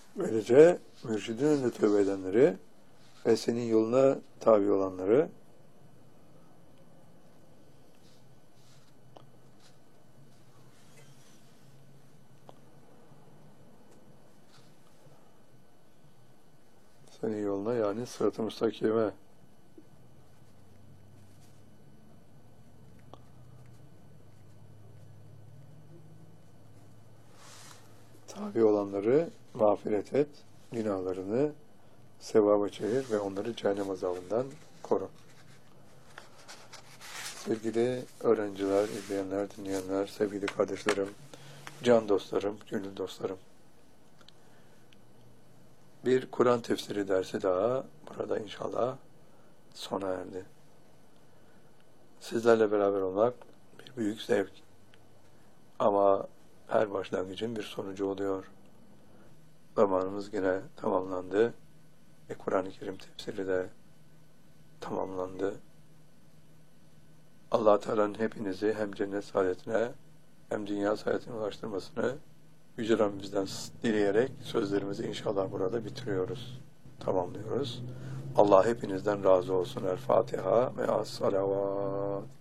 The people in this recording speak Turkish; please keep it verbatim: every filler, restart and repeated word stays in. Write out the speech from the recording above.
Böylece mürşidin önünde tövbe edenleri ve senin yoluna tabi olanları senin yoluna, yani sırat-ı müstakime tabi olanları mağfiret et, günahlarını sevaba çevir ve onları cehennem azabından koru. Sevgili öğrenciler, izleyenler, dinleyenler, sevgili kardeşlerim, can dostlarım, gönül dostlarım. Bir Kur'an tefsiri dersi daha burada inşallah sona erdi. Sizlerle beraber olmak bir büyük zevk. Ama her başlangıcın bir sonucu oluyor. Zamanımız yine tamamlandı. Ve Kur'an-ı Kerim tefsiri de tamamlandı. Allah Teala'nın hepinizi hem cennet saadetine hem dünya saadetine ulaştırmasını Yüce Rabbimizden dileyerek sözlerimizi inşallah burada bitiriyoruz, tamamlıyoruz. Allah hepinizden razı olsun. El Fatiha ve as-salavat.